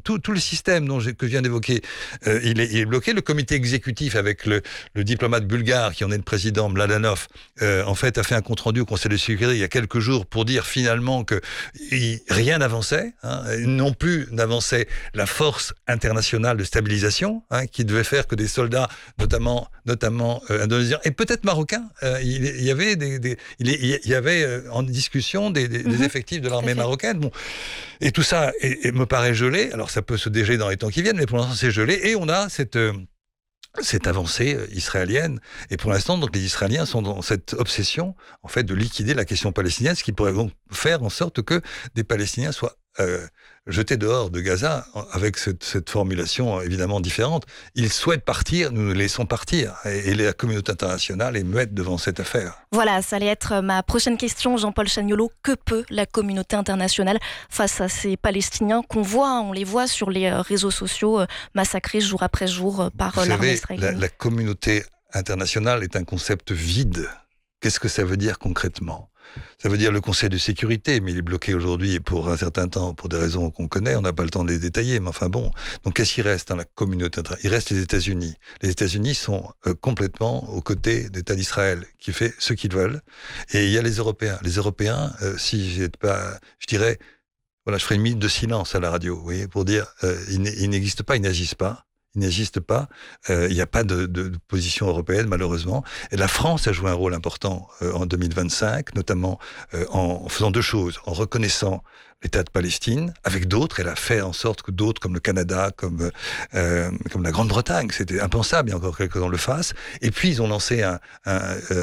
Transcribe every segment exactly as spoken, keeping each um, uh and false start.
tout, tout le système dont j'ai, que je viens d'évoquer, euh, il, est, il est bloqué. Le comité exécutif avec le, le diplomate bulgare qui en est le président, Mladenov, euh, en fait, a fait un compte-rendu au Conseil de sécurité il y a quelques jours pour dire finalement que il, rien n'avançait, hein, non plus n'avançait la force internationale de stabilisation, hein, qui devait faire que des soldats, notamment, notamment euh, indonésiens et peut-être marocains, euh, il, il y avait des, des il, il y avait euh, en discussion des, des, mm-hmm. des effectifs de l'armée marocaine. Bon, et tout ça est, est, me paraît gelé. Alors ça peut se dégeler dans les temps qui viennent, mais pour l'instant c'est gelé. Et on a cette euh, cette avancée israélienne. Et pour l'instant, donc, les Israéliens sont dans cette obsession, en fait, de liquider la question palestinienne, ce qui pourrait donc faire en sorte que des Palestiniens soient euh, jetés dehors de Gaza, avec cette, cette formulation évidemment différente. Ils souhaitent partir, nous les laissons partir. Et, et la communauté internationale est muette devant cette affaire. Voilà, ça allait être ma prochaine question, Jean-Paul Chaniolo. Que peut la communauté internationale face à ces Palestiniens qu'on voit, on les voit sur les réseaux sociaux, massacrés jour après jour par Vous l'armée savez, israélienne? La, la communauté internationale est un concept vide. Qu'est-ce que ça veut dire concrètement ? Ça veut dire le Conseil de sécurité, mais il est bloqué aujourd'hui pour un certain temps, pour des raisons qu'on connaît, on n'a pas le temps de les détailler, mais enfin bon. Donc qu'est-ce qui reste dans la communauté internationale ? Il reste les États-Unis. Les États-Unis sont euh, complètement aux côtés d'État d'Israël, qui fait ce qu'ils veulent. Et il y a les Européens. Les Européens, euh, si j'ai pas, je dirais, voilà, je ferai une minute de silence à la radio, vous voyez, pour dire, euh, ils, ils n'existent pas, ils n'agissent pas. Il n'existe pas, euh, il n'y a pas de, de, de position européenne malheureusement. Et la France a joué un rôle important euh, en deux mille vingt-cinq, notamment euh, en faisant deux choses, en reconnaissant l'État de Palestine, avec d'autres, elle a fait en sorte que d'autres, comme le Canada, comme euh, comme la Grande-Bretagne, c'était impensable, il y a encore quelques-uns le fassent. Et puis ils ont lancé un, un,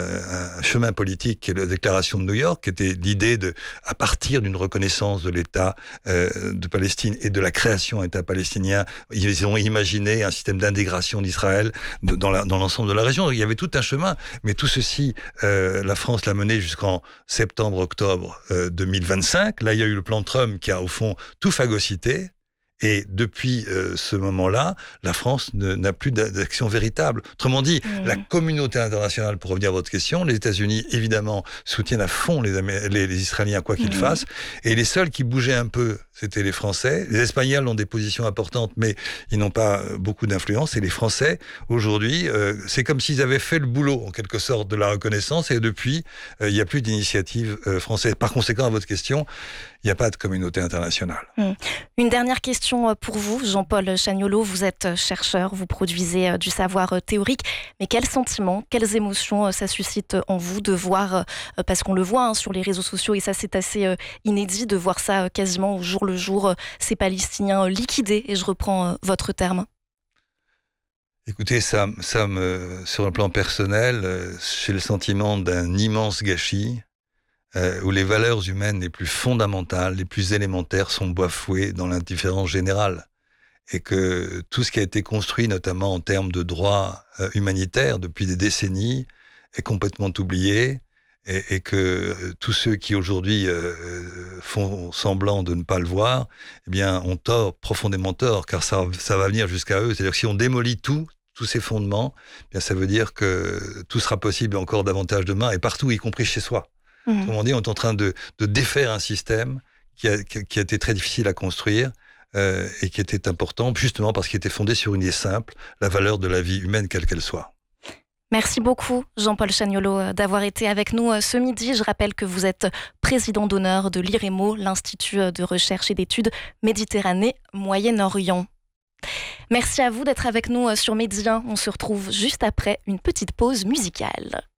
un chemin politique, qui est la déclaration de New York, qui était l'idée de, à partir d'une reconnaissance de l'État euh, de Palestine et de la création d'État palestinien, ils ont imaginé un système d'intégration d'Israël dans, la, dans l'ensemble de la région. Il y avait tout un chemin, mais tout ceci, euh, la France l'a mené jusqu'en septembre-octobre euh, deux mille vingt-cinq. Là, il y a eu le plan Trump qui a au fond tout phagocyté. Et depuis euh, ce moment-là, la France ne, n'a plus d'action véritable. Autrement dit, mmh. la communauté internationale, pour revenir à votre question, les États-Unis, évidemment, soutiennent à fond les, Amé- les, les Israéliens, quoi qu'ils mmh. fassent. Et les seuls qui bougeaient un peu, c'était les Français. Les Espagnols ont des positions importantes, mais ils n'ont pas beaucoup d'influence. Et les Français, aujourd'hui, euh, c'est comme s'ils avaient fait le boulot, en quelque sorte, de la reconnaissance. Et depuis, euh, il n'y a plus d'initiative euh, française. Par conséquent, à votre question, il n'y a pas de communauté internationale. Mmh. Une dernière question pour vous, Jean-Paul Chaniolo. Vous êtes chercheur, vous produisez du savoir théorique. Mais quels sentiments, quelles émotions ça suscite en vous de voir, parce qu'on le voit hein, sur les réseaux sociaux, et ça c'est assez inédit, de voir ça quasiment au jour le jour, ces Palestiniens liquidés, et je reprends votre terme. Écoutez, ça, ça me, sur un plan personnel, j'ai le sentiment d'un immense gâchis. Euh, où les valeurs humaines les plus fondamentales, les plus élémentaires sont bafouées dans l'indifférence générale. Et que tout ce qui a été construit, notamment en termes de droits euh, humanitaires depuis des décennies, est complètement oublié. Et, et que euh, tous ceux qui aujourd'hui euh, font semblant de ne pas le voir, eh bien, ont tort, profondément tort, car ça, ça va venir jusqu'à eux. C'est-à-dire que si on démolit tout, tous ces fondements, eh bien, ça veut dire que tout sera possible encore davantage demain, et partout, y compris chez soi. Mmh. Autrement dit, on est en train de, de défaire un système qui a, qui a été très difficile à construire euh, et qui était important, justement parce qu'il était fondé sur une idée simple, la valeur de la vie humaine, quelle qu'elle soit. Merci beaucoup, Jean-Paul Chaniolo, d'avoir été avec nous ce midi. Je rappelle que vous êtes président d'honneur de l'I R E M O, l'Institut de recherche et d'études Méditerranée-Moyen-Orient. Merci à vous d'être avec nous sur Média. On se retrouve juste après une petite pause musicale.